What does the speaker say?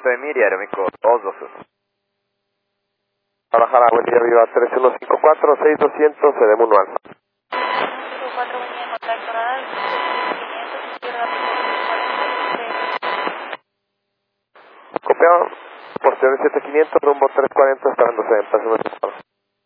Norte de Miri, Aeromico 221. Guadalajara, buen día, viva 3154, 6200, Sedem 1 Alfa. 4 venía en contacto radar, 500, izquierda, 40, Copiado, porción 7500, rumbo 340, esperando Sedem, paso